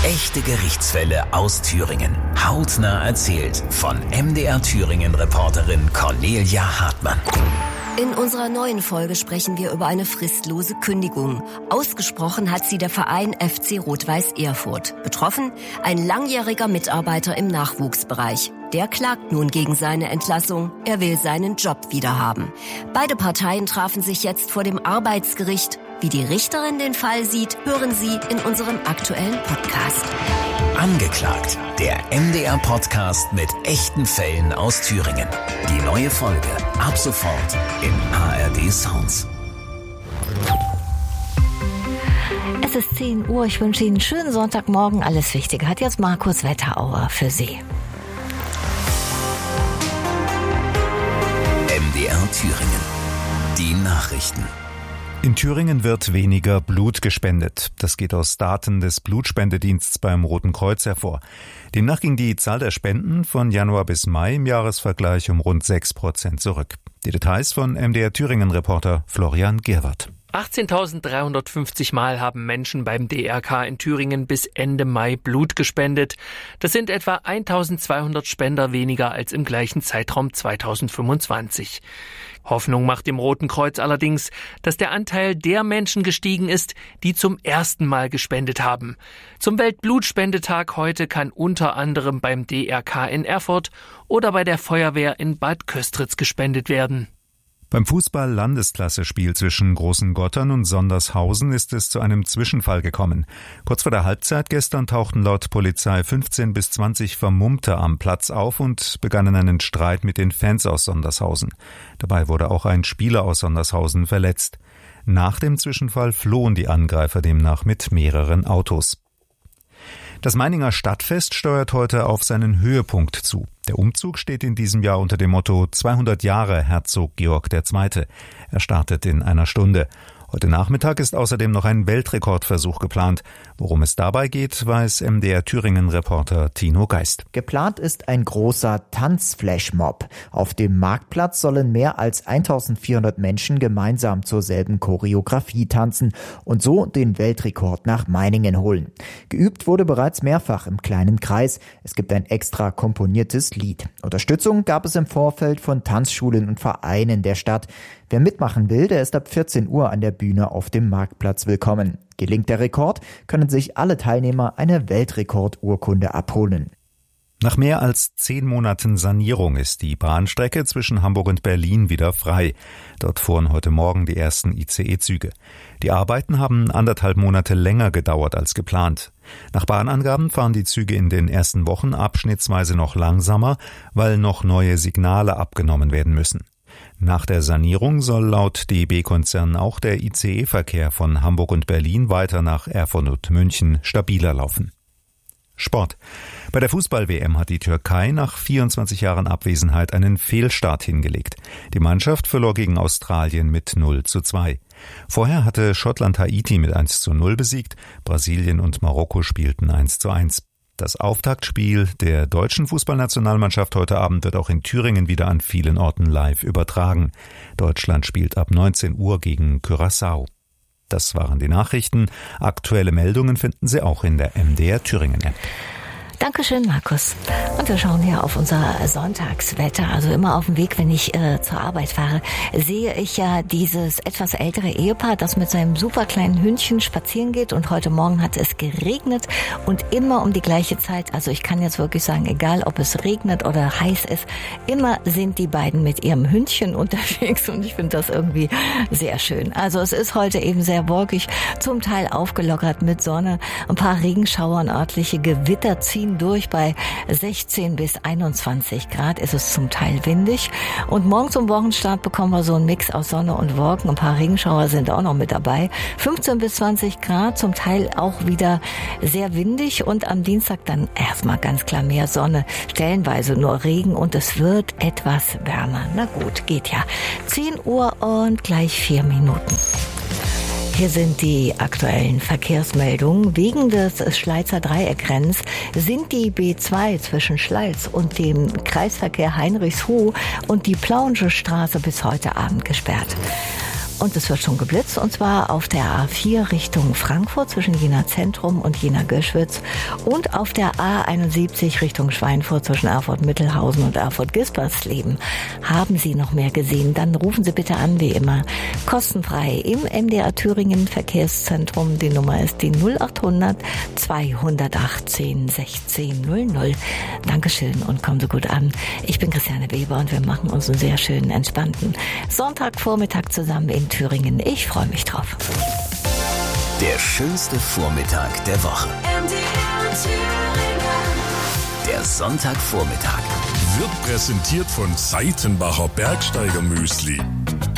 Echte Gerichtsfälle aus Thüringen. Hautnah erzählt von MDR Thüringen-Reporterin Cornelia Hartmann. In unserer neuen Folge sprechen wir über eine fristlose Kündigung. Ausgesprochen hat sie der Verein FC Rot-Weiß Erfurt. Betroffen ein langjähriger Mitarbeiter im Nachwuchsbereich. Der klagt nun gegen seine Entlassung. Er will seinen Job wiederhaben. Beide Parteien trafen sich jetzt vor dem Arbeitsgericht. Wie die Richterin den Fall sieht, hören Sie in unserem aktuellen Podcast. Angeklagt, der MDR-Podcast mit echten Fällen aus Thüringen. Die neue Folge ab sofort in ARD Sounds. Es ist 10 Uhr, ich wünsche Ihnen einen schönen Sonntagmorgen. Alles Wichtige hat jetzt Markus Wetterauer für Sie. MDR Thüringen. Die Nachrichten. In Thüringen wird weniger Blut gespendet. Das geht aus Daten des Blutspendedienstes beim Roten Kreuz hervor. Demnach ging die Zahl der Spenden von Januar bis Mai im Jahresvergleich um rund 6% zurück. Die Details von MDR Thüringen-Reporter Florian Gerwart. 18.350 Mal haben Menschen beim DRK in Thüringen bis Ende Mai Blut gespendet. Das sind etwa 1.200 Spender weniger als im gleichen Zeitraum 2025. Hoffnung macht dem Roten Kreuz allerdings, dass der Anteil der Menschen gestiegen ist, die zum ersten Mal gespendet haben. Zum Weltblutspendetag heute kann unter anderem beim DRK in Erfurt oder bei der Feuerwehr in Bad Köstritz gespendet werden. Beim Fußball-Landesklasse-Spiel zwischen Großengottern und Sondershausen ist es zu einem Zwischenfall gekommen. Kurz vor der Halbzeit gestern tauchten laut Polizei 15 bis 20 Vermummte am Platz auf und begannen einen Streit mit den Fans aus Sondershausen. Dabei wurde auch ein Spieler aus Sondershausen verletzt. Nach dem Zwischenfall flohen die Angreifer demnach mit mehreren Autos. Das Meininger Stadtfest steuert heute auf seinen Höhepunkt zu. Der Umzug steht in diesem Jahr unter dem Motto 200 Jahre Herzog Georg II. Er startet in einer Stunde. Heute Nachmittag ist außerdem noch ein Weltrekordversuch geplant. Worum es dabei geht, weiß MDR Thüringen-Reporter Tino Geist. Geplant ist ein großer Tanzflashmob. Auf dem Marktplatz sollen mehr als 1400 Menschen gemeinsam zur selben Choreografie tanzen und so den Weltrekord nach Meiningen holen. Geübt wurde bereits mehrfach im kleinen Kreis. Es gibt ein extra komponiertes Lied. Unterstützung gab es im Vorfeld von Tanzschulen und Vereinen der Stadt. Wer mitmachen will, der ist ab 14 Uhr an der Bühne auf dem Marktplatz willkommen. Gelingt der Rekord, können sich alle Teilnehmer eine Weltrekordurkunde abholen. Nach mehr als 10 Monaten Sanierung ist die Bahnstrecke zwischen Hamburg und Berlin wieder frei. Dort fuhren heute Morgen die ersten ICE-Züge. Die Arbeiten haben 1,5 Monate länger gedauert als geplant. Nach Bahnangaben fahren die Züge in den ersten Wochen abschnittsweise noch langsamer, weil noch neue Signale abgenommen werden müssen. Nach der Sanierung soll laut DB-Konzern auch der ICE-Verkehr von Hamburg und Berlin weiter nach Erfurt und München stabiler laufen. Sport. Bei der Fußball-WM hat die Türkei nach 24 Jahren Abwesenheit einen Fehlstart hingelegt. Die Mannschaft verlor gegen Australien mit 0:2. Vorher hatte Schottland Haiti mit 1:0 besiegt, Brasilien und Marokko spielten 1:1. Das Auftaktspiel der deutschen Fußballnationalmannschaft heute Abend wird auch in Thüringen wieder an vielen Orten live übertragen. Deutschland spielt ab 19 Uhr gegen Curaçao. Das waren die Nachrichten. Aktuelle Meldungen finden Sie auch in der MDR Thüringen-App. Dankeschön, Markus. Und wir schauen hier auf unser Sonntagswetter. Also immer auf dem Weg, wenn ich zur Arbeit fahre, sehe ich ja dieses etwas ältere Ehepaar, das mit seinem super kleinen Hündchen spazieren geht. Und heute Morgen hat es geregnet und immer um die gleiche Zeit. Also ich kann jetzt wirklich sagen, egal ob es regnet oder heiß ist, immer sind die beiden mit ihrem Hündchen unterwegs. Und ich finde das irgendwie sehr schön. Also es ist heute eben sehr wolkig, zum Teil aufgelockert mit Sonne. Ein paar Regenschauer und örtliche Gewitter ziehen durch. Bei 16 bis 21 Grad ist es zum Teil windig. Und morgen zum Wochenstart bekommen wir so einen Mix aus Sonne und Wolken. Ein paar Regenschauer sind auch noch mit dabei. 15 bis 20 Grad, zum Teil auch wieder sehr windig. Und am Dienstag dann erstmal ganz klar mehr Sonne. Stellenweise nur Regen und es wird etwas wärmer. Na gut, geht ja. 10 Uhr und gleich 4 Minuten. Hier sind die aktuellen Verkehrsmeldungen. Wegen des Schleizer Dreieckrenns sind die B2 zwischen Schleiz und dem Kreisverkehr Heinrichsruh und die Plauensche Straße bis heute Abend gesperrt. Und es wird schon geblitzt, und zwar auf der A4 Richtung Frankfurt zwischen Jena Zentrum und Jena Göschwitz und auf der A71 Richtung Schweinfurt zwischen Erfurt-Mittelhausen und Erfurt-Gispersleben. Haben Sie noch mehr gesehen? Dann rufen Sie bitte an, wie immer, kostenfrei im MDR Thüringen Verkehrszentrum. Die Nummer ist die 0800 218 1600. Dankeschön und kommen Sie gut an. Ich bin Christiane Weber und wir machen uns einen sehr schönen, entspannten Sonntagvormittag zusammen in Thüringen. Ich freue mich drauf. Der schönste Vormittag der Woche. Der Sonntagvormittag wird präsentiert von Seitenbacher Bergsteiger Müsli.